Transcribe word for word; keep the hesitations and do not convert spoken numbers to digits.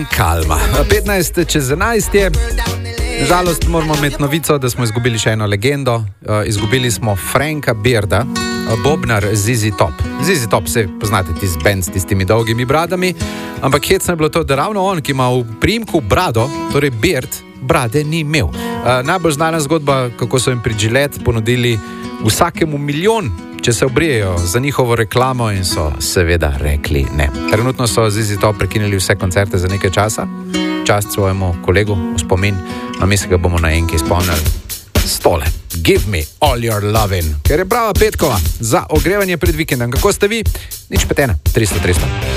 Kalma. petnajst čez enajst je. Žalost moramo imeti novico, da smo izgubili še eno legendo. Uh, izgubili smo Franka Bearda, bobnar Z Z Top. Z Z Top se poznate tisti band s tistimi dolgimi bradami, ampak hecno je bilo to, da ravno on, ki ima v priimku brado, torej Beard, brade ni imel. Uh, najbolj znana zgodba, kako so jim pri Gillette ponudili vsakemu milijon, če se obrijejo za njihovo reklamo, in so seveda rekli ne. Trenutno so Z Z Top prekinili vse koncerte za nekaj časa. Čast svojemu kolegu v spomin, a mi se ga bomo na enki spomnili. Stole, give me all your lovin', ker je prava petkova za ogrevanje pred vikendom. Kako ste vi? Nič petena, tristo tristo.